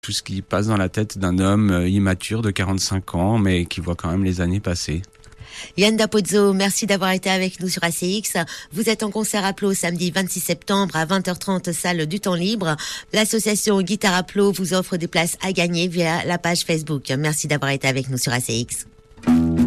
tout ce qui passe dans la tête d'un homme immature de 45 ans, mais qui voit quand même les années passer. Yann Dapozzo, merci d'avoir été avec nous sur ACX. Vous êtes en concert à Plo samedi 26 septembre à 20h30, salle du temps libre. L'association Guitare à Plo vous offre des places à gagner via la page Facebook. Merci d'avoir été avec nous sur ACX.